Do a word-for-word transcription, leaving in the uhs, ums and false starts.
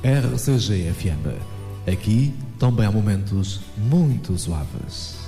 R C G F M. Aqui também há momentos muito suaves.